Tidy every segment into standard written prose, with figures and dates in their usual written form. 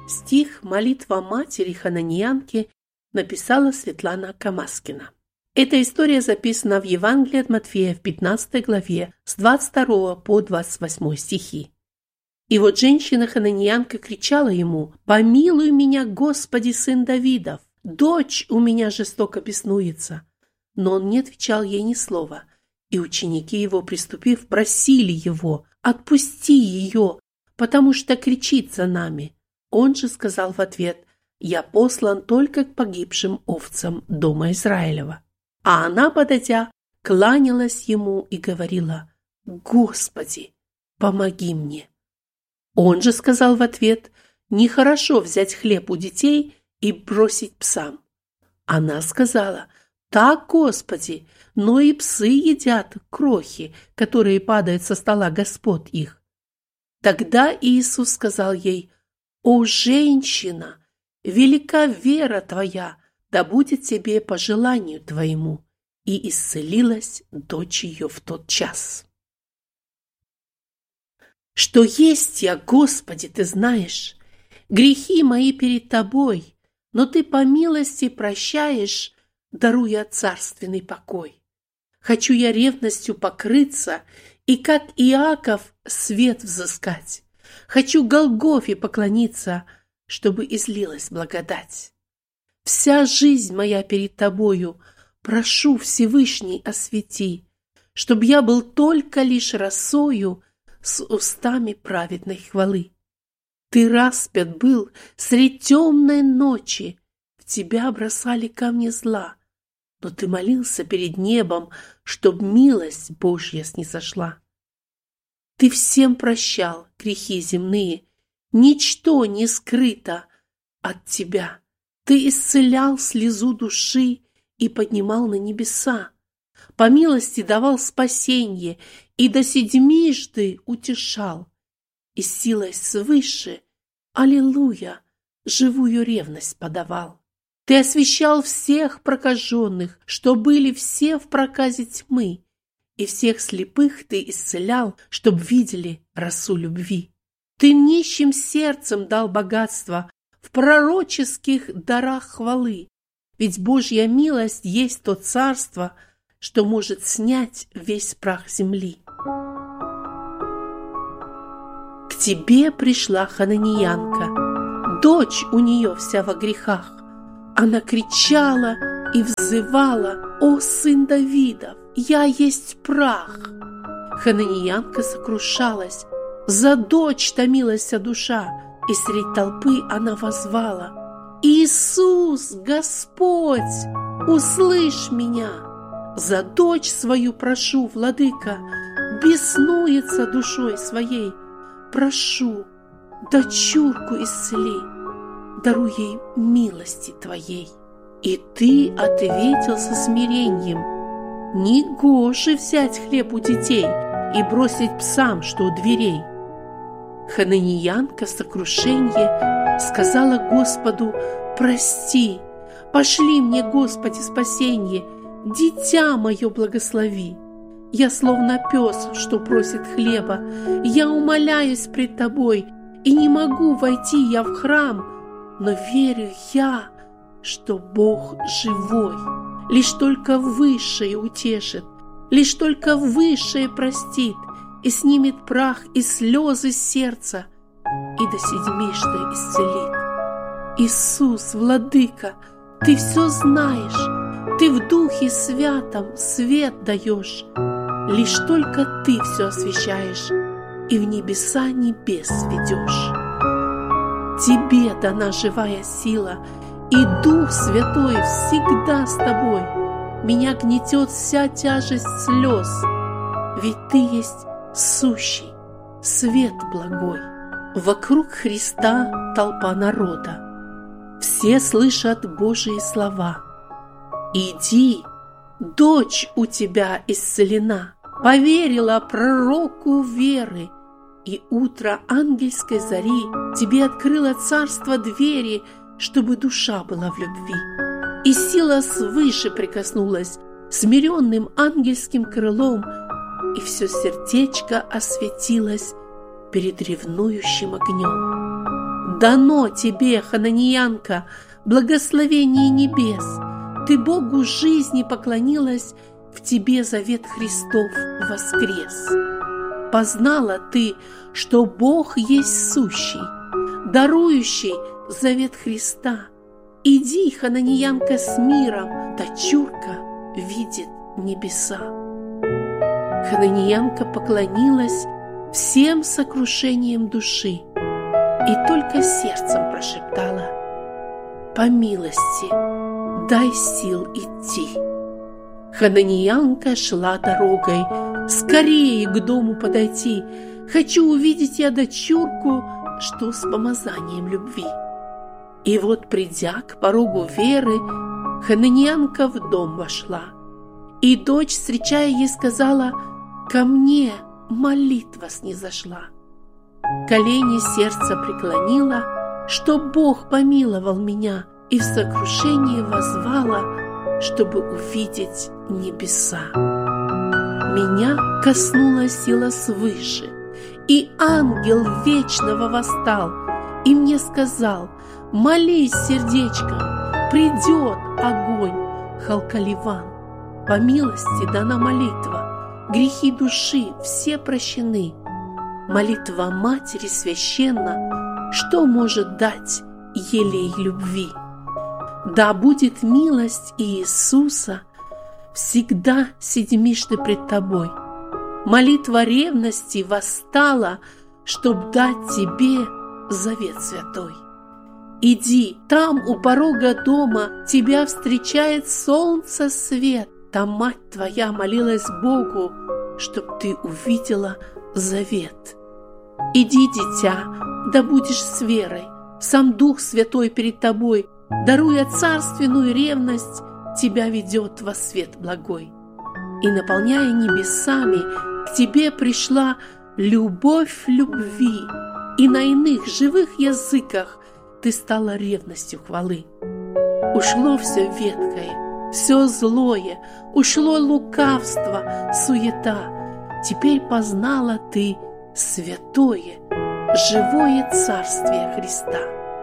Стих «Молитва матери Хананеянки» написала Светлана Камаскина. Эта история записана в Евангелии от Матфея в 15 главе с 22 по 28 стихи. И вот женщина-хананеянка кричала ему: «Помилуй меня, Господи, сын Давидов! Дочь у меня жестоко беснуется!» Но он не отвечал ей ни слова, и ученики его, приступив, просили его: «Отпусти ее, потому что кричит за нами». Он же сказал в ответ: «Я послан только к погибшим овцам дома Израилева». А она, подойдя, кланялась ему и говорила: «Господи, помоги мне». Он же сказал в ответ: «Нехорошо взять хлеб у детей и бросить псам». Она сказала: «Так, Господи, но и псы едят крохи, которые падают со стола господ их». Тогда Иисус сказал ей: «О, женщина, велика вера твоя, да будет тебе по желанию твоему». И исцелилась дочь ее в тот час. Что есть я, Господи, ты знаешь, грехи мои перед тобой, но ты по милости прощаешь, даруя царственный покой. Хочу я ревностью покрыться и, как Иаков, свет взыскать. Хочу Голгофе поклониться, чтобы излилась благодать. Вся жизнь моя перед тобою, прошу, Всевышний, освети, чтоб я был только лишь росою с устами праведной хвалы. Ты распят был средь темной ночи, в тебя бросали камни зла, но ты молился перед небом, чтоб милость Божья снизошла. Ты всем прощал грехи земные, ничто не скрыто от тебя. Ты исцелял слезу души и поднимал на небеса. По милости давал спасенье и до седьмижды утешал. И силой свыше, аллилуйя, живую ревность подавал. Ты освещал всех прокаженных, что были все в проказе тьмы, и всех слепых ты исцелял, чтоб видели росу любви. Ты нищим сердцем дал богатство в пророческих дарах хвалы, ведь Божья милость есть то царство, что может снять весь прах земли. К тебе пришла хананеянка, дочь у нее вся во грехах. Она кричала и взывала: «О, сын Давидов, я есть прах!» Хананеянка сокрушалась, за дочь томилась душа, и средь толпы она воззвала: «Иисус, Господь, услышь меня! За дочь свою прошу, владыка, беснуется душой своей. Прошу, дочурку исцели, даруй ей милости твоей». И ты ответил со смирением: «Негоже взять хлеб у детей и бросить псам, что у дверей». Хананеянка в сокрушенье сказала Господу: «Прости, пошли мне, Господи, спасенье, дитя мое благослови. Я словно пес, что просит хлеба, я умоляюсь пред тобой, и не могу войти я в храм, но верю я, что Бог живой, лишь только Высшее утешит, лишь только Высшее простит и снимет прах и слезы сердца, и до седьмижды исцелит. Иисус, Владыка, Ты все знаешь, Ты в Духе Святом свет даешь, лишь только Ты все освещаешь и в небеса небес ведешь. Тебе дана живая сила, и Дух Святой всегда с тобой. Меня гнетет вся тяжесть слез, ведь Ты есть сущий свет благой. Вокруг Христа толпа народа, все слышат Божьи слова. «Иди, дочь у тебя исцелена», поверила пророку веры, и утро ангельской зари тебе открыло царство двери, чтобы душа была в любви. И сила свыше прикоснулась смиренным ангельским крылом, и все сердечко осветилось перед ревнующим огнем. Дано тебе, хананиянка, благословение небес. Ты Богу жизни поклонилась, в тебе завет Христов воскрес. Познала ты, что Бог есть сущий, дарующий завет Христа. Иди, хананиянка, с миром, дочурка видит небеса. Хананиянка поклонилась всем сокрушением души и только сердцем прошептала: по милости дай сил идти. Хананиянка шла дорогой, скорее к дому подойти. Хочу увидеть я дочурку, что с помазанием любви. И вот, придя к порогу веры, хананиянка в дом вошла. И дочь, встречая, ей сказала: ко мне молитва снизошла. Колени сердца преклонила, чтоб Бог помиловал меня, и в сокрушении воззвала, чтобы увидеть небеса. Меня коснулась сила свыше, и ангел вечного восстал, и мне сказал: молись сердечком, придет огонь Халкаливан. По милости дана молитва, грехи души все прощены. Молитва Матери священна, что может дать елей любви? Да будет милость Иисуса всегда седьмишты пред тобой. Молитва ревности восстала, чтоб дать тебе завет святой. Иди, там у порога дома тебя встречает солнце свет. Там мать твоя молилась Богу, чтоб ты увидела завет. Иди, дитя, да будешь с верой, сам Дух Святой перед тобой, даруя царственную ревность, тебя ведет во свет благой. И, наполняя небесами, к тебе пришла любовь любви, и на иных живых языках ты стала ревностью хвалы. Ушло все ветхое, все злое, ушло лукавство, суета. Теперь познала ты святое, живое царствие Христа.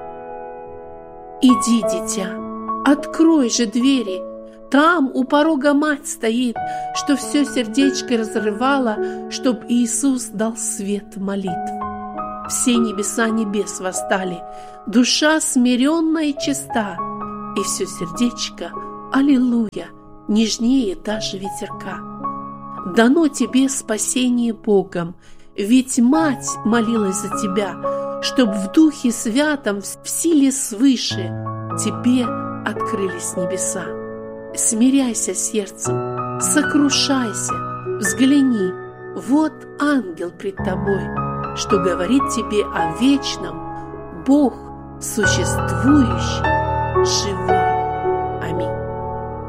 Иди, дитя, открой же двери, там у порога мать стоит, что все сердечко разрывала, чтоб Иисус дал свет молитв. Все небеса небес восстали, душа смиренная и чиста, и все сердечко, аллилуйя, нежнее даже ветерка. Дано тебе спасение Богом, ведь мать молилась за тебя, чтоб в Духе Святом, в силе свыше тебе открылись небеса. Смиряйся сердцем, сокрушайся, взгляни, вот ангел пред тобой, что говорит тебе о вечном, Бог существующий, живой.